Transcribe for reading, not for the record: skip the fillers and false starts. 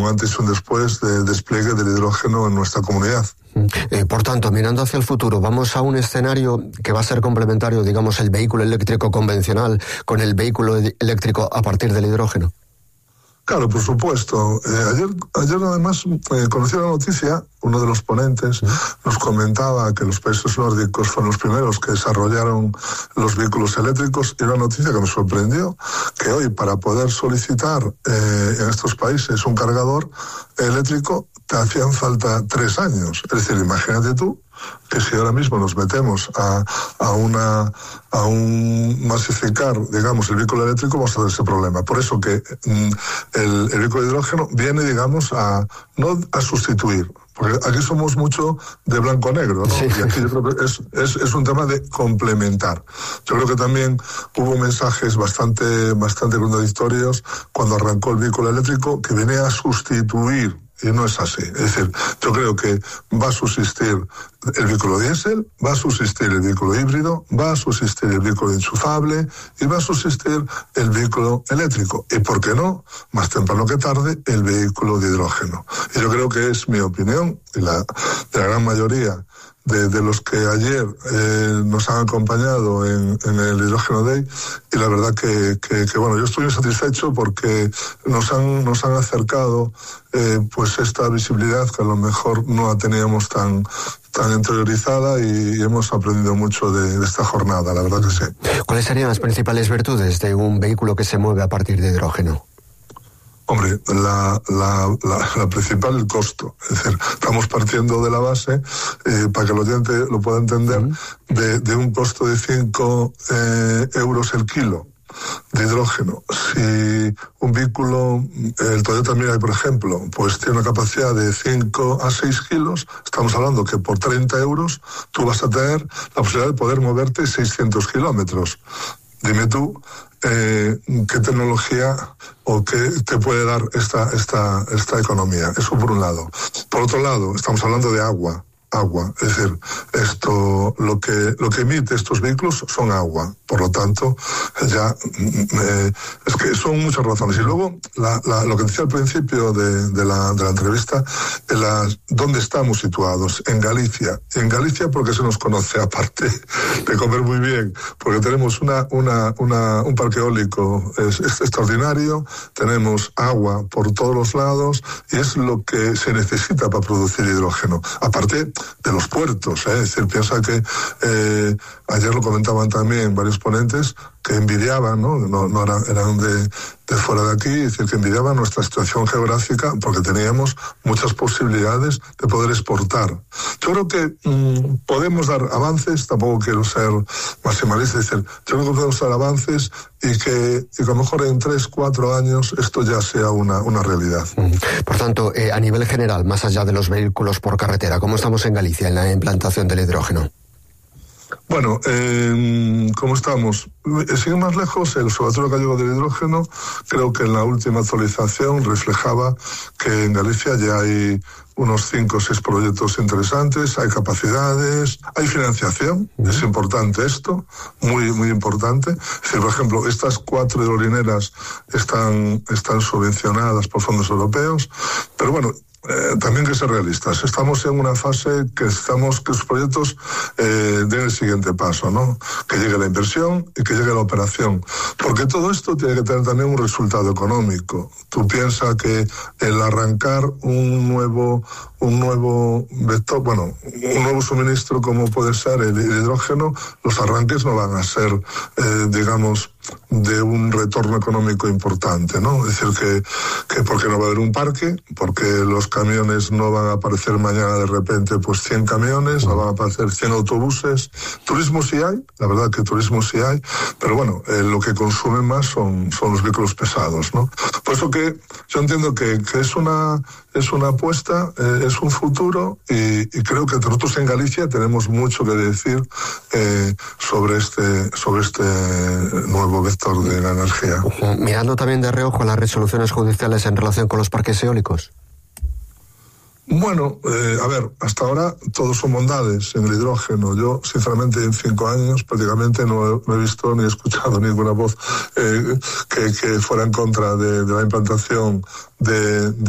antes y un después del despliegue del hidrógeno en nuestra comunidad. Por tanto, mirando hacia el futuro, vamos a un escenario que va a ser complementario, digamos, el vehículo eléctrico convencional con el vehículo eléctrico a partir del hidrógeno. Claro, por supuesto. Ayer además conocí la noticia, uno de los ponentes nos comentaba que los países nórdicos fueron los primeros que desarrollaron los vehículos eléctricos, y una noticia que me sorprendió, que hoy para poder solicitar en estos países un cargador eléctrico te hacían falta 3 años. Es decir, imagínate tú que si ahora mismo nos metemos a un masificar, digamos, el vehículo eléctrico, vamos a tener ese problema. Por eso que el vehículo de hidrógeno viene, digamos, no a sustituir, porque aquí somos mucho de blanco-negro, ¿no? Sí. Y aquí yo creo que es un tema de complementar. Yo creo que también hubo mensajes bastante contradictorios cuando arrancó el vehículo eléctrico, que venía a sustituir. Y no es así. Es decir, yo creo que va a subsistir el vehículo diésel, va a subsistir el vehículo híbrido, va a subsistir el vehículo enchufable y va a subsistir el vehículo eléctrico. Y, ¿por qué no?, más temprano que tarde, el vehículo de hidrógeno. Y yo creo que es mi opinión, y la de la gran mayoría de los que ayer nos han acompañado en el Hidrógeno Day, y la verdad que bueno, yo estoy satisfecho porque nos han acercado pues esta visibilidad que a lo mejor no la teníamos tan interiorizada, y hemos aprendido mucho de esta jornada, la verdad que sí. ¿Cuáles serían las principales virtudes de un vehículo que se mueve a partir de hidrógeno? Hombre, la principal, el costo. Es decir, estamos partiendo de la base, para que el oyente lo pueda entender, de un costo de 5 euros el kilo de hidrógeno. Si un vehículo, el Toyota Mirai, por ejemplo, pues tiene una capacidad de 5 a 6 kilos, estamos hablando que por 30 euros tú vas a tener la posibilidad de poder moverte 600 kilómetros. Dime tú, qué tecnología o qué te puede dar esta economía. Eso por un lado. Por otro lado, estamos hablando de agua. Es decir, lo que emite estos vehículos son agua. Por lo tanto, ya es que son muchas razones. Y luego, lo que decía al principio de la entrevista, ¿dónde estamos situados? En Galicia. En Galicia porque se nos conoce, aparte de comer muy bien, porque tenemos un parque eólico es extraordinario, tenemos agua por todos los lados, y es lo que se necesita para producir hidrógeno. Aparte de los puertos, es decir, piensa que ayer lo comentaban también varios ponentes que envidiaban, no eran de fuera de aquí, es decir, que envidiaban nuestra situación geográfica porque teníamos muchas posibilidades de poder exportar. Yo creo que podemos dar avances, tampoco quiero ser maximalista, es decir, yo creo que podemos dar avances y que a lo mejor en 3-4 años esto ya sea una realidad. Por tanto, a nivel general, más allá de los vehículos por carretera, ¿cómo estamos en Galicia en la implantación del hidrógeno? Bueno, ¿cómo estamos? Sin ir más lejos, el Observatorio Gallego del Hidrógeno, creo que en la última actualización reflejaba que en Galicia ya hay unos 5 o 6 proyectos interesantes, hay capacidades, hay financiación, es importante esto, muy, muy importante. Es decir, por ejemplo, estas 4 aerolineras están subvencionadas por fondos europeos, pero bueno, también que ser realistas. Estamos en una fase que necesitamos que los proyectos den el siguiente paso, ¿no? Que llegue la inversión y que llegue la operación. Porque todo esto tiene que tener también un resultado económico. Tú piensas que el arrancar un nuevo vector, un nuevo suministro como puede ser el hidrógeno, los arranques no van a ser, digamos, de un retorno económico importante, ¿no? Es decir, que porque no va a haber un parque, porque los camiones no van a aparecer mañana de repente, pues 100 camiones, no van a aparecer 100 autobuses. Turismo sí hay, la verdad que turismo sí hay, pero bueno, lo que consumen más son los vehículos pesados, ¿no? Por eso que yo entiendo que es una apuesta, es un futuro, y creo que nosotros en Galicia tenemos mucho que decir sobre este nuevo vector de la energía. Mirando también de reojo las resoluciones judiciales en relación con los parques eólicos. Bueno, a ver, hasta ahora todos son bondades en el hidrógeno. Yo, sinceramente, en 5 años prácticamente no he visto ni he escuchado ninguna voz que fuera en contra de la implantación de